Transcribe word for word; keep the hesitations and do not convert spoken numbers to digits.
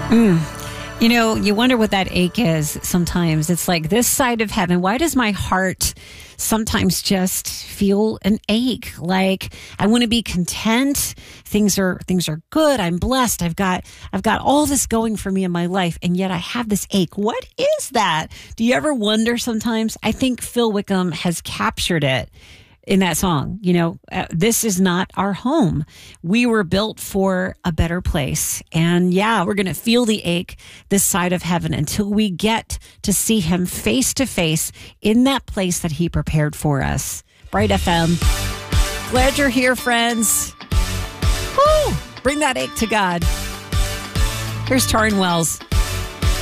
You know, you wonder what that ache is sometimes. It's like this side of heaven. Why does my heart sometimes just feel an ache? Like I want to be content. Things are things are good. I'm blessed. I've got I've got all this going for me in my life, and yet I have this ache. What is that? Do you ever wonder sometimes? I think Phil Wickham has captured it in that song. You know, uh, this is not our home. We were built for a better place. And yeah, we're going to feel the ache this side of heaven until we get to see him face to face in that place that he prepared for us. Bright F M. Glad you're here, friends. Woo! Bring that ache to God. Here's Taryn Wells.